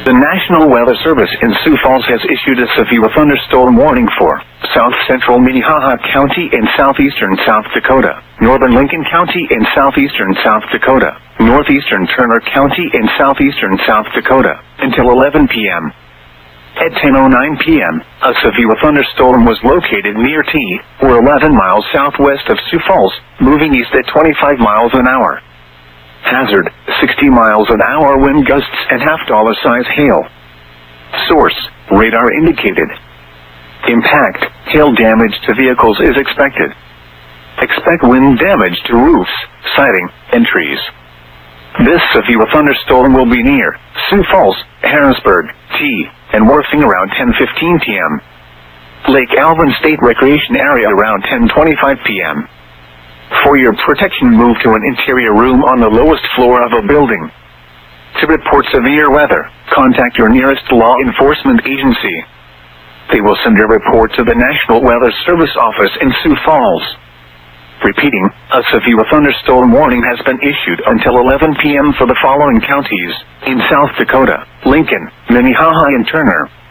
The National Weather Service in Sioux Falls has issued a severe thunderstorm warning for south central Minnehaha County and southeastern South Dakota, northern Lincoln County and southeastern South Dakota, northeastern Turner County and southeastern South Dakota, until 11 p.m. At 10:09 p.m., a severe thunderstorm was located near T, or 11 miles southwest of Sioux Falls, moving east at 25 miles an hour. Hazard, 60 miles an hour wind gusts and half-dollar size hail. Source, radar indicated. Impact, hail damage to vehicles is expected. Expect wind damage to roofs, siding, and trees. This severe thunderstorm will be near Sioux Falls, Harrisburg, T, and Worthing around 10:15 p.m. Lake Alvin State Recreation Area around 10:25 p.m. For your protection, move to an interior room on the lowest floor of a building. To report severe weather, contact your nearest law enforcement agency. They will send a report to the National Weather Service office in Sioux Falls. Repeating, a severe thunderstorm warning has been issued until 11 p.m. for the following counties in South Dakota: Lincoln, Minnehaha, and Turner.